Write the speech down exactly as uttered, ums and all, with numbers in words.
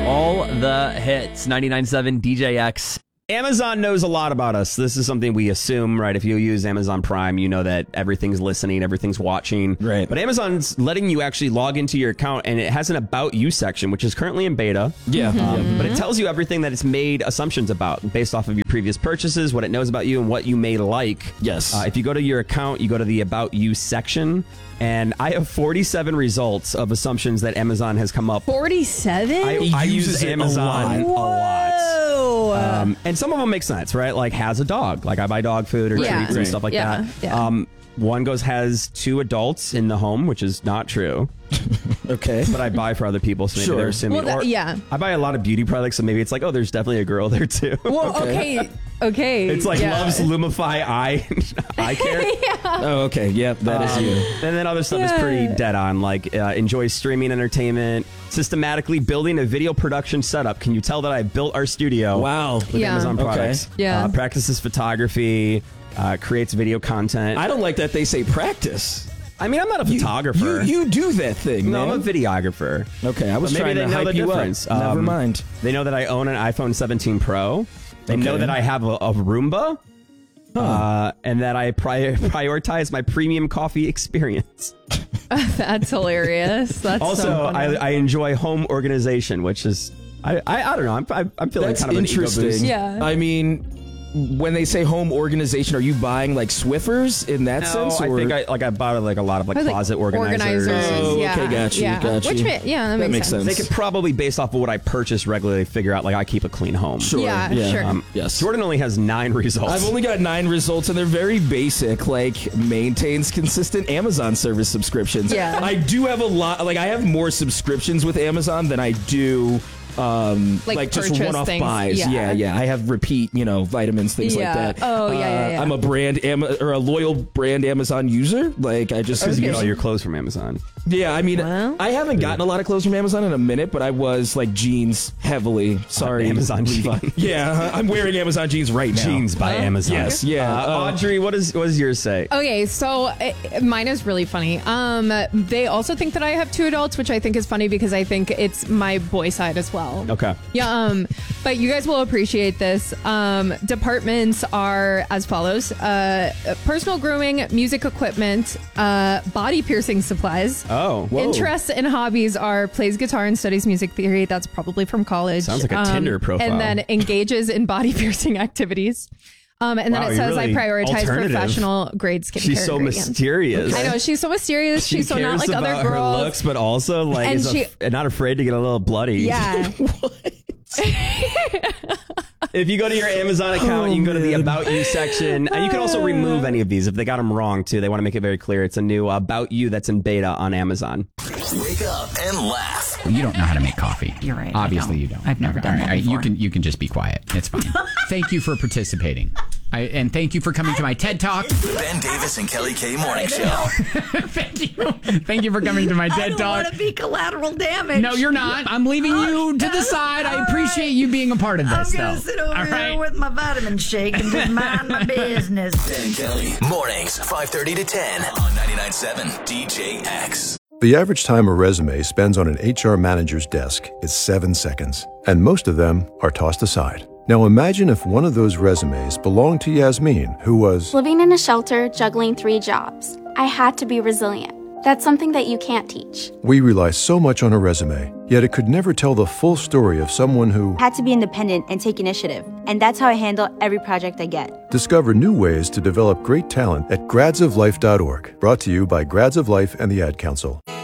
All the hits, ninety-nine point seven D J X. Amazon knows a lot about us. This is something we assume, right? If you use Amazon Prime, you know that everything's listening, everything's watching. Right. But Amazon's letting you actually log into your account, and it has an About You section, which is currently in beta. Yeah. Um, Mm-hmm. But it tells you everything that it's made assumptions about based off of your previous purchases, what it knows about you, and what you may like. Yes. Uh, if you go to your account, you go to the About You section, and I have forty-seven results of assumptions that Amazon has come up. forty-seven? I, He I uses use it a Amazon a lot. Whoa. Um, and some of them make sense, right? Like has a dog. Like I buy dog food or Yeah. treats and Right. stuff like Yeah, that. yeah. Um, one goes has two adults in the home, which is not true. Okay. But I buy for other people, so maybe Sure. they're assuming. Well, that- or yeah. I buy a lot of beauty products, so maybe it's like, oh, there's definitely a girl there too. Well, okay. Okay. It's like yeah. loves Lumify eye eye care. Oh, okay. Yep, that is Um, you. And then other stuff is Yeah. pretty dead on, like uh, enjoys streaming entertainment, systematically building a video production setup. Can you tell that I built our studio? Wow. With Yeah. Amazon Okay. products. Yeah. Uh, practices photography, uh, creates video content. I don't like that they say practice. I mean, I'm not a You- photographer. You, you do that thing, no, man. I'm a videographer. Okay, I was But maybe trying they to know hype the you difference. up. Never Um, mind. They know that I own an iPhone seventeen Pro. They Okay. know that I have a, a Roomba. Uh, and that I pri- prioritize my premium coffee experience. That's hilarious. That's Also, so I, funny. I enjoy home organization, which is I I, I don't know. I'm I, I'm feeling That's kind of an ego interesting. boost. Yeah. I mean, when they say home organization, are you buying like Swiffers in that No, sense? I or- think I like I bought like a lot of like I was like, closet organizers. Oh, yeah, okay, got you, yeah. got you. Which ma- yeah, that, That makes, makes sense. sense. They could probably, based off of what I purchase regularly, figure out like I keep a clean home. Sure. Yeah, sure. Um, Yes. Jordan only has nine results. I've only got nine results, and they're very basic. Like maintains consistent Amazon service subscriptions. Yeah. I do have a lot. Like I have more subscriptions with Amazon than I do. Um, Like like, just purchase one-off things. buys. Yeah. yeah, yeah. I have repeat, you know, vitamins, things Yeah. like that. Oh, yeah, yeah, Uh, yeah. I'm a brand Am- or a loyal brand Amazon user. Like I just because you Okay. get all your clothes from Amazon. Yeah, I mean, Well. I haven't gotten a lot of clothes from Amazon in a minute, but I was like jeans heavily. Sorry, Amazon Levi. jeans. Yeah, I'm wearing Amazon jeans right now. Jeans by Amazon. Yes, yeah. Uh, Uh, Audrey, what is what does yours say? Okay, so uh, mine is really funny. Um, they also think that I have two adults, which I think is funny because I think it's my boy side as well. Okay. Yeah, um, but you guys will appreciate this. Um, departments are as follows: uh, personal grooming, music equipment, uh, body piercing supplies. Oh, whoa. Interests and hobbies are plays guitar and studies music theory. That's probably from college. Sounds like a Tinder profile. And then engages in body piercing activities. Um, and then Wow, it you're says really I prioritize alternative. professional grade skincare. She's so ingredients. mysterious. I know she's so mysterious. She She's so cares not like about other girls. her looks, but also like And is she- af- not afraid to get a little bloody. Yeah. If you go to your Amazon account, you can go to the man. About You section. And you can also remove any of these if they got them wrong, too. They want to make it very clear. It's a new About You that's in beta on Amazon. Wake up and laugh. You don't know how to make coffee. You're right, I Obviously, don't. you don't. I've never Okay, done all that right, You before. can you can just be quiet. It's fine. Thank you for participating. I, and thank you for coming to my TED Talk. Ben Davis and Kelly K Morning Show. Thank you. Thank you for coming to my I TED don't Talk. want to be collateral damage. No, you're not. I'm leaving you to the side. I appreciate you being a part of I'm this, going though. to sit over All here right? with my vitamin shake and just mind my business. Ben Kelly. Mornings, five thirty to ten on ninety-nine point seven D J X. The average time a resume spends on an H R manager's desk is seven seconds, and most of them are tossed aside. Now imagine if one of those resumes belonged to Yasmin, who was Living in a shelter, juggling three jobs. I had to be resilient. That's something that you can't teach. We rely so much on a resume, yet it could never tell the full story of someone who Had to be independent and take initiative. And that's how I handle every project I get. Discover new ways to develop great talent at grads of life dot org. Brought to you by Grads of Life and the Ad Council.